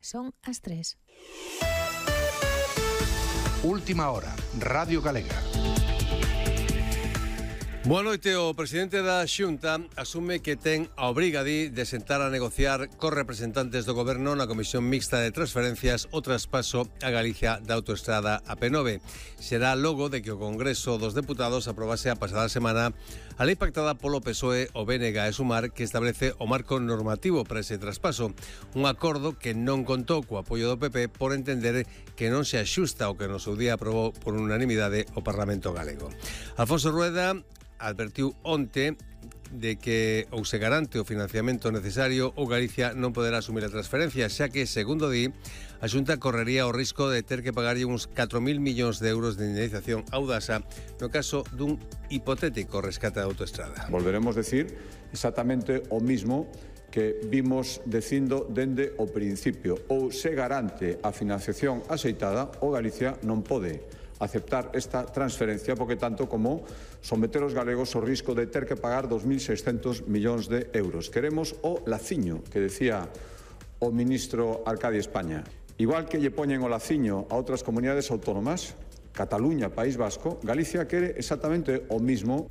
Son as 3. Última hora, Radio Galega. Boa noite. O presidente da Xunta asume que ten a obriga de sentar a negociar cos representantes do Goberno na Comisión Mixta de Transferencias o traspaso a Galicia da autoestrada AP9. Será logo de que o Congreso dos Deputados aprobase a pasada semana a lei pactada polo PSOE, o BNG e Sumar, que establece o marco normativo para ese traspaso. Un acordo que non contou co apoio do PP por entender que non se axusta ao que no seu día aprobou por unanimidade o Parlamento galego. Alfonso Rueda advertiu onte de que ou se garante o financiamento necesario ou Galicia non poderá asumir a transferencia, xa que, segundo di, a Xunta correría o risco de ter que pagarlle uns 4.000 millóns de euros de indemnización a Audasa no caso dun hipotético rescate da autoestrada. Volveremos decir exactamente o mismo que vimos dicindo dende o principio. Ou se garante a financiación axeitada ou Galicia non pode aceptar esta transferencia, porque tanto como someter os galegos ao risco de ter que pagar 2.600 millóns de euros. Queremos o laciño que decía o ministro Arcadi España. Igual que lle poñen o laciño a outras comunidades autónomas, Cataluña, País Vasco, Galicia quere exactamente o mismo.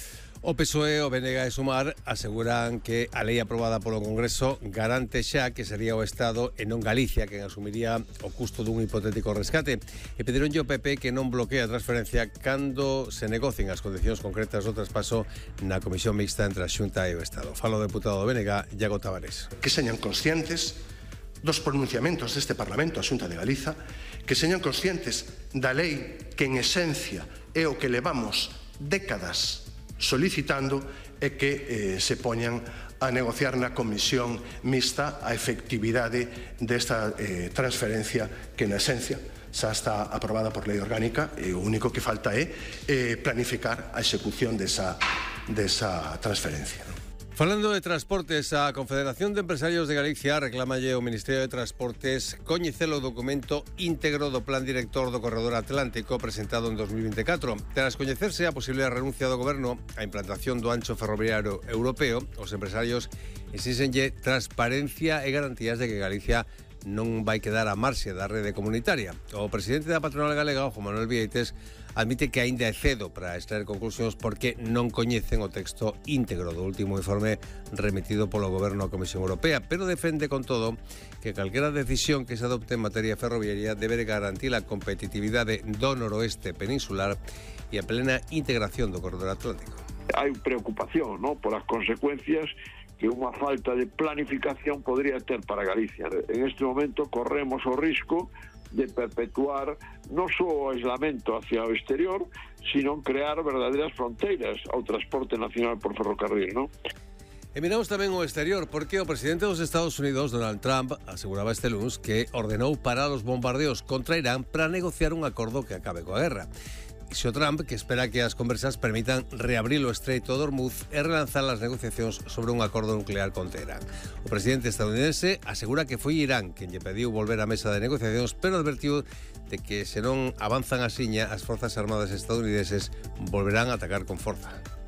O PSOE, o BNG e Sumar aseguran que a lei aprobada polo Congreso garante xa que sería o Estado e non Galicia quen asumiría o custo dun hipotético rescate e pedironlle ao PP que non bloquee a transferencia cando se negocien as condicións concretas do traspaso na Comisión Mixta entre a Xunta e o Estado. Falo o deputado do BNG, Iago Tavares. Que señan conscientes dos pronunciamentos deste Parlamento, a Xunta de Galiza, que señan conscientes da lei que en esencia é o que levamos décadas solicitando e que se poñan a negociar na Comisión Mixta a efectividade desta transferencia que na esencia xa está aprobada por lei orgánica e o único que falta é planificar a execución desa transferencia. Falando de transportes, a Confederación de Empresarios de Galicia reclamalle ao Ministerio de Transportes coñecer o documento íntegro do Plan Director do Corredor Atlántico presentado en 2024. Tras coñecerse a posible renuncia do Goberno á implantación do ancho ferroviario europeo, os empresarios exíxenlle transparencia e garantías de que Galicia non vai quedar á marxe da rede comunitaria. O presidente da patronal galega, Juan Manuel Vieites, admite que aínda é cedo para extraer conclusións porque non coñecen o texto íntegro do último informe remitido polo Goberno á Comisión Europea, pero defende con todo que calquera decisión que se adopte en materia ferroviaria debe garantir a competitividade do noroeste peninsular e a plena integración do corredor atlántico. Hai preocupación, ¿no?, por as consecuencias que unha falta de planificación podría ter para Galicia. En este momento corremos o risco de perpetuar non só o aislamiento hacia o exterior, sino crear verdadeiras fronteiras ao transporte nacional por ferrocarril, ¿no? E miramos tamén o exterior, porque o presidente dos Estados Unidos, Donald Trump, aseguraba este lunes que ordenou parar os bombardeos contra Irán para negociar un acordo que acabe coa guerra. Dixo Trump que espera que as conversas permitan reabrir o estreito de Hormuz e relanzar as negociacións sobre un acordo nuclear con Teherán. O presidente estadounidense asegura que foi Irán quen lle pediu volver á mesa de negociacións, pero advertiu de que se non avanzan asiña, as forzas armadas estadounidenses volverán a atacar con forza.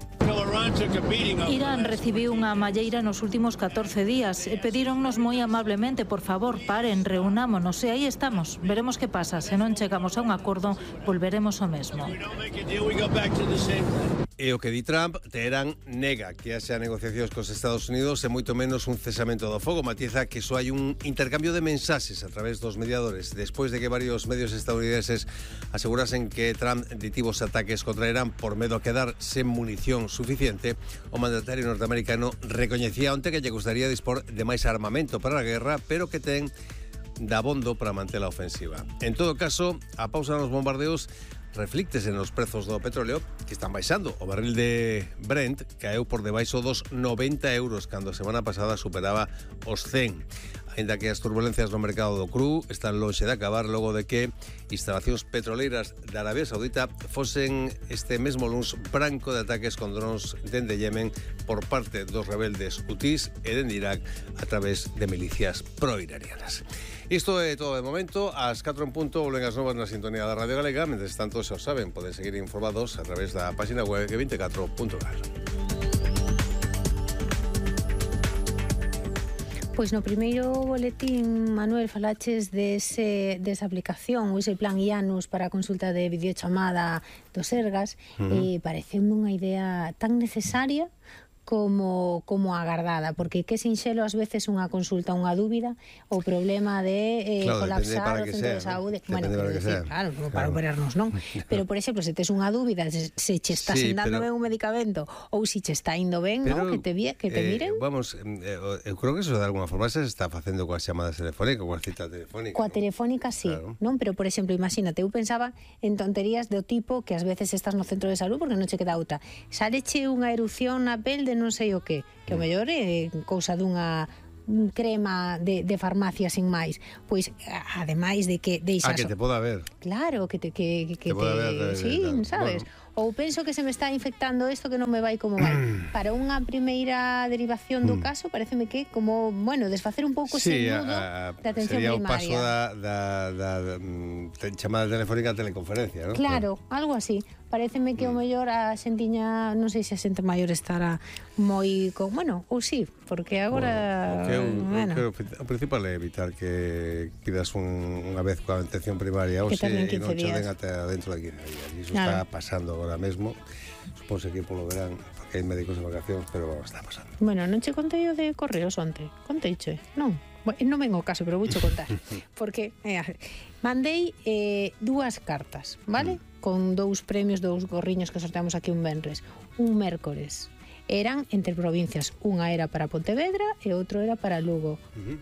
Irán recibiu unha malleira nos últimos 14 días e pedíronnos moi amablemente, por favor, paren, reunámonos e aí estamos. Veremos que pasa. Se non chegamos a un acordo, volveremos ao mesmo. E o que di Trump, Teherán nega que haxa negociacións cos Estados Unidos e moito menos un cesamento do fogo. Matiza que só hai un intercambio de mensaxes a través dos mediadores. Despois de que varios medios estadounidenses asegurasen que Trump detivo os ataques contra Irán por medo a quedar sen munición suficiente, o mandatario norteamericano recoñecía onte que lle gustaría dispor de máis armamento para a guerra, pero que ten dabondo para manter a ofensiva. En todo caso, a pausa nos bombardeos reflíctese nos prezos do petróleo que están baixando. O barril de Brent caeu por debaixo dos 90 euros cando a semana pasada superaba os 100. Ainda que as turbulencias no mercado do cru están lonxe de acabar logo de que instalacións petroleiras da Arabia Saudita fosen este mesmo luns branco de ataques con drons dende Yemen por parte dos rebeldes hutís e dende Irak a través de milicias pro-iranianas. Isto é todo de momento. Ás 4 en punto volven as novas na sintonía da Radio Galega. Mentres tanto, xa o saben, poden seguir informados a través da página web g24.gal. Pois no primeiro boletín, Manuel, falaches desa aplicación, ou ese plan IANUS para a consulta de videochamada do Sergas, e pareceme unha idea tan necesaria como agardada, porque que sinxelo ás veces unha consulta, unha dúbida, o problema de colapsar o centro de saúde. Bueno, claro, non para operarnos, non? Pero, por exemplo, se tes unha dúbida, se che está sentando ben un medicamento ou se che está indo ben, non? Que te miren. Vamos, eu creo que eso de alguma forma se está facendo coas chamadas telefónicas, coas citas telefónicas. Coa telefónica, sí, claro. Non? Pero, por exemplo, imagínate, eu pensaba en tonterías do tipo que ás veces estás no centro de salud porque non che queda outra. Saleche unha erupción na pel de non sei o que o mellor é cousa dunha crema de farmacia sin máis. Pois, ademais de que deixas... que te poda ver. Claro, que te poda ver. Sí, sabes? Bueno. Ou penso que se me está infectando isto que non me vai como vai. Para unha primeira derivación do caso, pareceme que como, bueno, desfacer un pouco ese nudo da atención sería primaria. Sería o paso da chamada telefónica a teleconferencia, non? Claro, algo así. Pareceme que o mellor a xentiña, non sei se a xente maior estará moi con, bueno, ou sí, porque agora, o principal é evitar que pidas unha vez coa atención primaria ou se non che den ate dentro de 15 días. Iso está pasando agora mesmo. Supóse que polo verán, porque hai médicos de vacacións, pero está pasando. Bueno, non che contei o de correos onte? Conteiche? Non? Non vengo ao caso, pero vouche contar. Porque mandei 2 cartas, vale? Con 2 premios, 2 gorriños que sorteamos aquí un venres. Un mércores. Eran entre provincias. Unha era para Pontevedra e outro era para Lugo.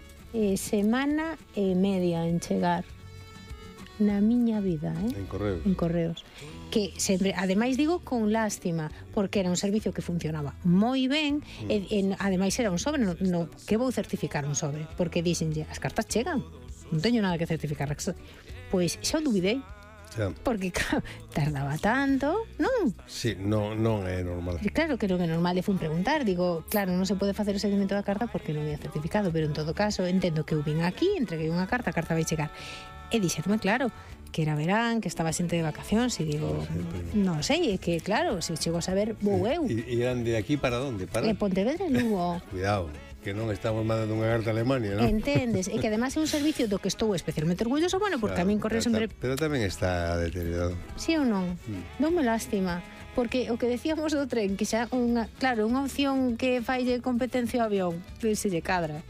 Semana e media en chegar na miña vida, En correos. En correos. Que sempre, ademais digo con lástima, porque era un servicio que funcionaba moi ben, e ademais era un sobre, no que vou certificar un sobre, porque dixenlle, as cartas chegan, non teño nada que certificar. Pois xa o dubidei. Porque tardaba tanto, non? Sí, non é normal. Claro que non é normal, e fun preguntar, digo, claro, non se pode facer o seguimento da carta porque non é certificado, pero en todo caso entendo que eu vin aquí, entreguei unha carta, a carta vai chegar. E dixerme, claro, que era verán, que estaba xente de vacacións, e digo, non sei, é que claro, se chego a saber, vou eu. E eran de aquí para onde? Para Pontevedra e Lugo. Cuidado, que non estamos mandando unha carta a Alemania, non? Entendes, e que ademais é un servicio do que estou especialmente orgulloso, bueno, porque a min correo sempre... Pero tamén está deteriorado. Sí ou non? Dome lástima. Porque o que decíamos do tren, que xa unha opción que falle competencia ao avión, se lle cadra.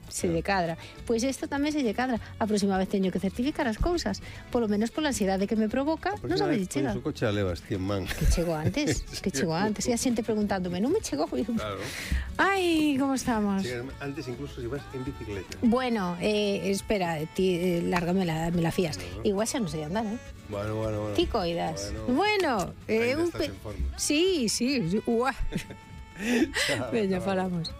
Pois isto tamén se lle cadra. A próxima vez teño que certificar as cousas, polo menos pola ansiedade que me provoca, non sabe se chega. Pois o coche a levas 100 man. Que chegou antes, e a xente preguntándome, non me chegou? Claro. Ai, como estamos? Antes incluso se ibas en bicicleta. Bueno, espera, ti lárgame la fías. Igual xa non sei andar, Bueno. Ti coidas. Bueno, estás en forma. Sí. Uá. Veña, falamos.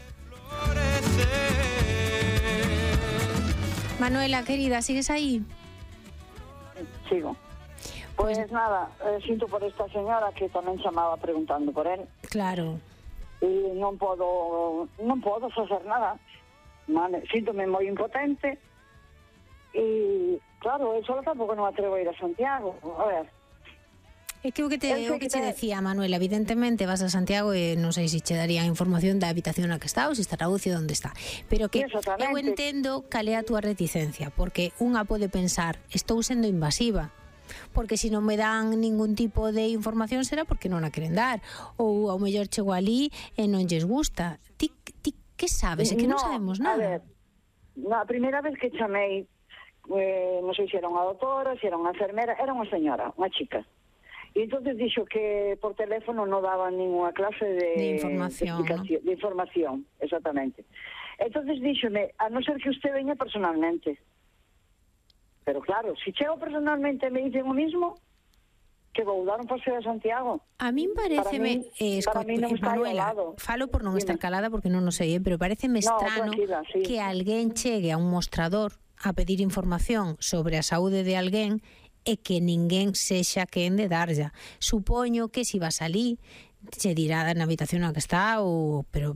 Manuela, querida, ¿sigues aí? Sigo. Pois nada, sinto por esta señora que tamén chamaba preguntando por él. Claro. E non podo facer nada. Síntome moi impotente. E, claro, eu só tampouco non atrevo a ir a Santiago. A ver. É que o que che decía, Manuela, evidentemente vas a Santiago e non sei se che daría información da habitación na que está ou se está na UCI onde está, pero que eu entendo cal é a túa reticencia, porque unha pode pensar, estou sendo invasiva, porque se non me dan ningún tipo de información será porque non a queren dar, ou ao mellor chego ali e non lles gusta. Ti que sabes? É que non sabemos nada. A ver, na primeira vez que chamei, non sei se era unha doutora, se era unha enfermera, era unha señora, unha chica. E entonces dixo que por teléfono non daban ninguna clase de información, de información, exactamente. Entonces díxome, a non ser que usted veña personalmente. Pero claro, se chego personalmente e me dicen o mismo, que vou dar un paseo a Santiago. A min pareceme, Manuela, falo por non estar calada porque non o sei, pero pareceme estrano que alguén chegue a un mostrador a pedir información sobre a saúde de alguén e que ninguén sexa quen de darlla. Supoño que se vas alí, che dirá na habitación na que está, pero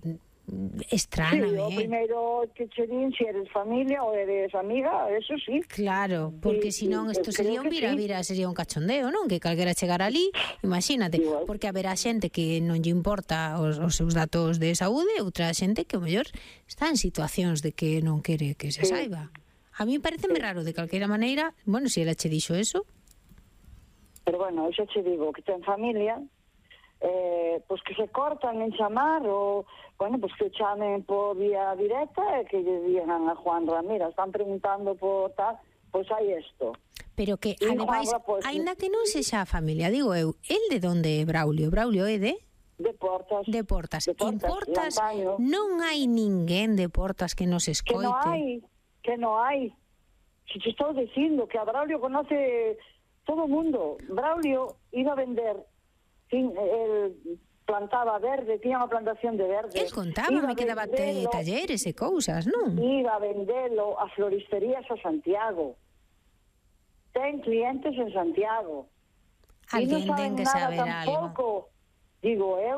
Estráname. Sí, o primeiro que che din se eres familia ou eres amiga, eso sí. Claro, porque senón isto sería un vira, sería un cachondeo, non? Que calquera chegar ali, imagínate, porque haberá xente que non lle importa os seus datos de saúde, outra xente que, ao mellor, está en situacións de que non quere que se saiba. A mí pareceme raro, de calquera maneira, bueno, se ela che dixo eso. Pero bueno, xa che digo, que ten familia, pois que se cortan en chamar ou, bueno, pois que chamen por vía directa e que lle digan a Juan Ramírez, están preguntando por tal, pois hai isto. Pero que, ademais, aínda que non sexa a familia, digo eu, el de onde é Braulio? Braulio é de? De Portas. De Portas. En Portas non hai ninguén de Portas que nos escoite. Que non hai. Si te estou dicindo que a Braulio conoce todo o mundo. Braulio iba a vender, el plantaba verde, tiña unha plantación de verde. El contaba, que daba talleres e cousas, non? Iba a vendelo a floristerías a Santiago. Ten clientes en Santiago. Alguén ten que saber algo. Digo eu,